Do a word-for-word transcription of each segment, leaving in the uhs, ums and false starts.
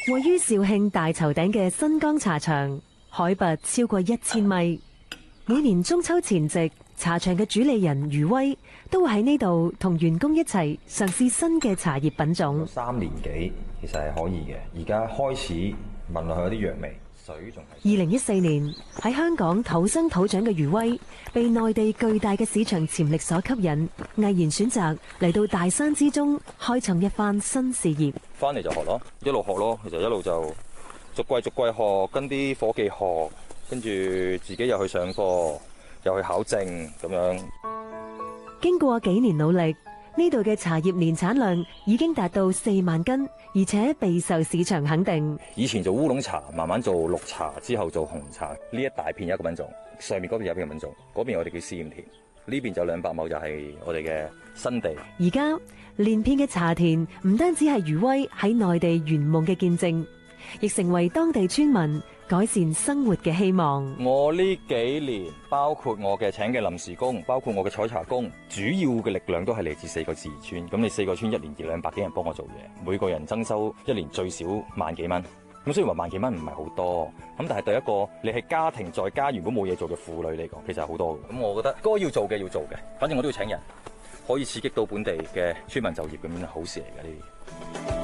位於肇慶大頭頂嘅新江茶場，海拔超過一千米。每年中秋前夕，茶場嘅主理人余威都會喺呢度同員工一齊嘗試新嘅茶葉品種。 三年幾其實係可以嘅，而家開始聞落去有啲藥味。水仲係。 二零一四年喺香港土生土長嘅余威，被內地巨大嘅市場潛力所吸引，毅然選擇嚟到大山之中，開創一番新事業。 翻嚟就學咯，一路學咯，其實一路就逐季逐季學，跟啲伙計學，跟住自己又去上課，又去考證咁樣。 經過幾年努力，呢度嘅茶葉年產量已經達到四萬斤，而且備受市場肯定。 以前做烏龍茶，慢慢做綠茶，之後做紅茶。呢一大片有一個品種，上面嗰邊有一個品種，嗰邊我哋叫試驗田，呢邊就兩百畝就係我哋嘅新地。 而家連片嘅茶田唔單止係余威喺內地圓夢嘅見證，亦成為當地村民改善生活嘅希望。 我呢幾年，包括我嘅請嘅臨時工，包括我嘅採茶工，主要嘅力量都係嚟自四個自然村。咁你四個村一年二兩百幾人幫我做嘢，每個人增收一年最少萬幾蚊。咁雖然話萬幾蚊唔係好多，咁但係對一個你係家庭在家如果冇嘢做嘅婦女嚟講，其實係好多嘅。咁我覺得該要做嘅要做嘅，反正我都要請人，可以刺激到本地嘅村民就業，咁樣係好事嚟嘅呢啲。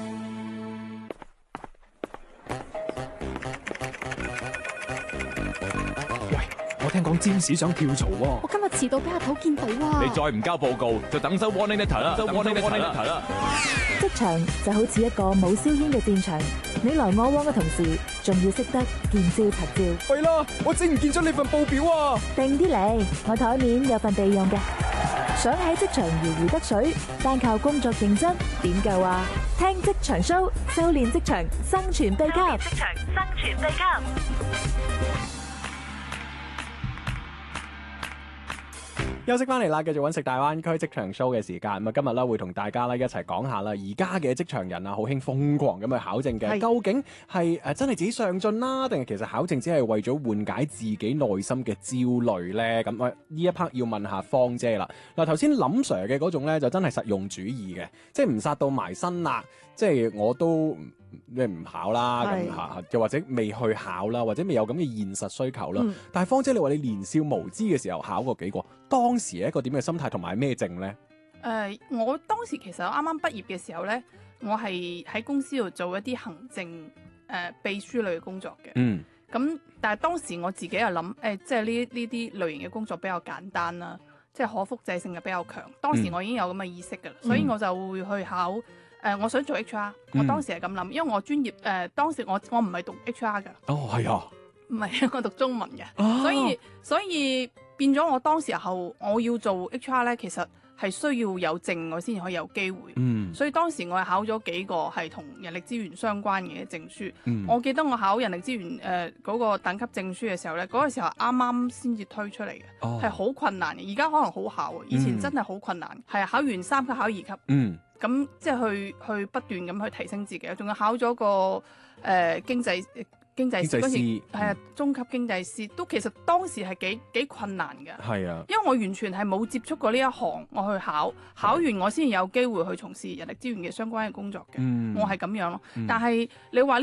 我聽講占士想跳槽喎， 我今日遲到俾阿頭見到啊！ 你再唔交報告，就等收 warning letter 啦，收 warning letter 啦。 職場就好似一個冇硝煙嘅戰場，你來我往嘅同時，仲要識得見招拆招。 係啦，我整唔見咗你份報表啊！ 定啲嚟，我台面有份備用嘅。想喺職場如魚得水，單靠工作認真點夠啊？聽職場 show， 修煉職場生存秘笈。職場生存秘笈。 休息翻嚟啦，繼續揾食大灣區職場 show 嘅時間。咁啊，今日咧會同大家咧一齊講下啦。而家嘅職場人啊，好興瘋狂咁去考證嘅，究竟係誒真係自己上進啦，定係其實考證只係為咗緩解自己內心嘅焦慮咧？咁啊，呢一 part 要問下芳姐啦。嗱，頭先林 Sir 嘅嗰種咧就真係實用主義嘅，即係唔殺到埋身啦，即係我都咩唔考啦咁嚇，又或者未去考啦，或者未有咁嘅現實需求啦。嗯、但係芳姐，你話你年少無知嘅時候考過幾個？當時係一個點嘅心態同埋咩證呢？ 誒、呃，我當時其實我啱啱畢業嘅時候呢，我係喺公司度做一啲行政誒、呃、秘書類嘅工作嘅。嗯。咁但係當時我自己又諗誒，即係呢呢啲類型嘅工作比較簡單啦，即係可複製性係比較強。當時我已經有咁嘅意識㗎啦，嗯、所以我就會去考誒、呃，我想做 H R、嗯。我當時係咁諗，因為我專業誒、呃，當時我我唔係讀 H R 㗎。 哦，係啊。 唔係，我讀中文嘅、啊，所以所以變咗我當時候我要做 H R 咧，其實係需要有證我先至可以有機會。嗯，所以當時我係考咗幾個係同人力資源相關嘅證書。嗯，我記得我考人力資源誒嗰、呃那個等級證書嘅時候咧，嗰、那個時候啱啱先至推出嚟嘅，係好、哦、困難嘅。而家可能好考，以前真係好困難。係、嗯、考完三級考二級。嗯，咁即係去去不斷咁去提升自己。仲有考咗個誒、呃、經濟。經濟師嗰時係啊，中級經濟師都其實當時係幾幾困難嘅。係啊，因為我完全係冇接觸過呢一行，我去考考完我先有機會去從事人力資源嘅相關嘅工作嘅。嗯、我係咁樣咯。嗯、但係你話